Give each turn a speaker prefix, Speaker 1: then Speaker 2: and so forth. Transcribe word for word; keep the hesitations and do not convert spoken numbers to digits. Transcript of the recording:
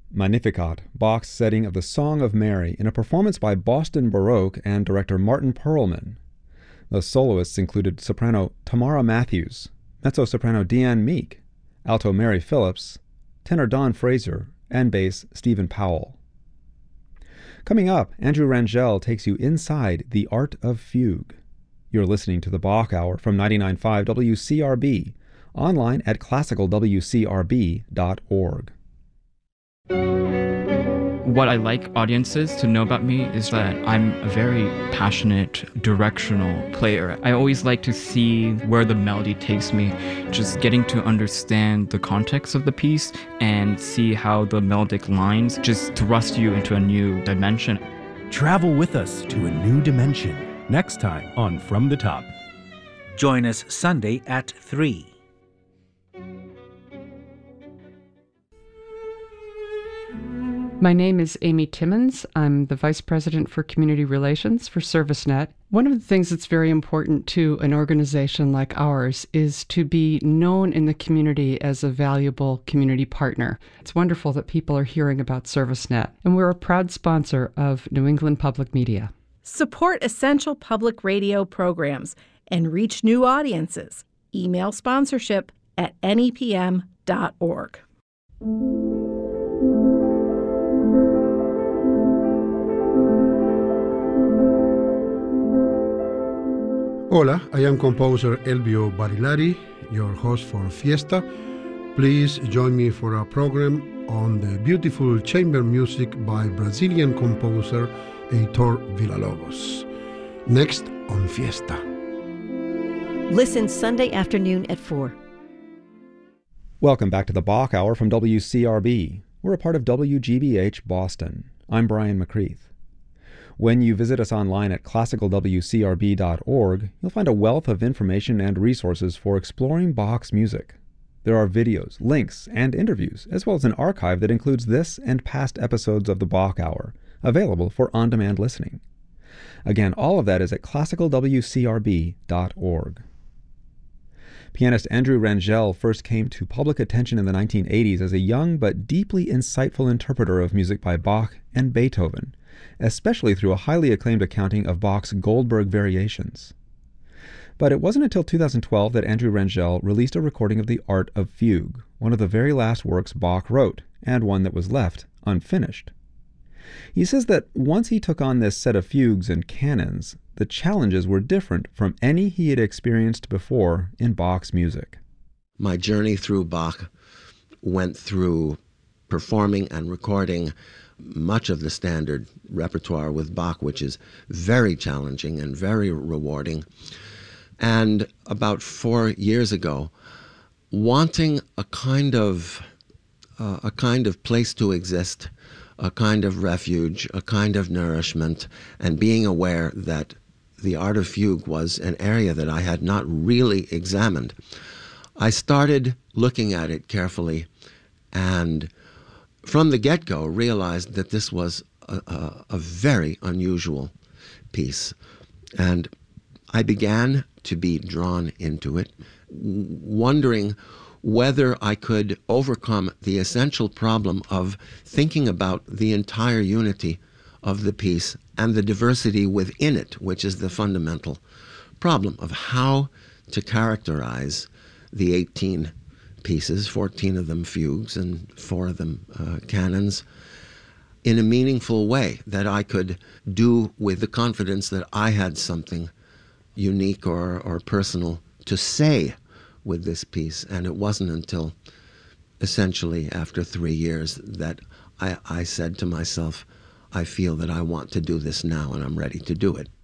Speaker 1: Magnificat, Bach's setting of the Song of Mary in a performance by Boston Baroque and director Martin Perlman. The soloists included soprano Tamara Matthews, mezzo-soprano Deanne Meek, alto Mary Phillips, tenor Don Fraser, and bass Stephen Powell. Coming up, Andrew Rangel takes you inside the art of fugue. You're listening to the Bach Hour from ninety-nine point five W C R B, online at classical w c r b dot org.
Speaker 2: What I like audiences to know about me is that I'm a very passionate, directional player. I always like to see where the melody takes me, just getting to understand the context of the piece and see how the melodic lines just thrust you into a new dimension.
Speaker 3: Travel with us to a new dimension next time on From the Top.
Speaker 4: Join us Sunday at three.
Speaker 5: My name is Amy Timmons. I'm the Vice President for Community Relations for ServiceNet. One of the things that's very important to an organization like ours is to be known in the community as a valuable community partner. It's wonderful that people are hearing about ServiceNet, and we're a proud sponsor of New England Public Media.
Speaker 6: Support essential public radio programs and reach new audiences. Email sponsorship at N E P M dot org.
Speaker 7: Hola, I am composer Elvio Barilari, your host for Fiesta. Please join me for a program on the beautiful chamber music by Brazilian composer Heitor Villa-Lobos. Next on Fiesta.
Speaker 8: Listen Sunday afternoon at four.
Speaker 1: Welcome back to the Bach Hour from W C R B. We're a part of W G B H Boston. I'm Brian McCreath. When you visit us online at classical w c r b dot org, you'll find a wealth of information and resources for exploring Bach's music. There are videos, links, and interviews, as well as an archive that includes this and past episodes of the Bach Hour, available for on-demand listening. Again, all of that is at classical w c r b dot org. Pianist Andrew Rangel first came to public attention in the nineteen eighties as a young but deeply insightful interpreter of music by Bach and Beethoven, especially through a highly acclaimed accounting of Bach's Goldberg Variations. But it wasn't until two thousand twelve that Andrew Rangel released a recording of the Art of Fugue, one of the very last works Bach wrote, and one that was left unfinished. He says that once he took on this set of fugues and canons, the challenges were different from any he had experienced before in Bach's music.
Speaker 9: My journey through Bach went through performing and recording much of the standard repertoire with Bach, which is very challenging and very rewarding. And about four years ago, wanting a kind of uh, a kind of place to exist, a kind of refuge, a kind of nourishment, and being aware that the art of fugue was an area that I had not really examined, I started looking at it carefully, and from the get-go realized that this was a, a, a very unusual piece. And I began to be drawn into it, wondering whether I could overcome the essential problem of thinking about the entire unity of the piece and the diversity within it, which is the fundamental problem of how to characterize the eighteen pieces, fourteen of them fugues and four of them uh, canons, in a meaningful way that I could do with the confidence that I had something unique or, or personal to say with this piece. And it wasn't until essentially after three years that I, I said to myself, I feel that I want to do this now and I'm ready to do it.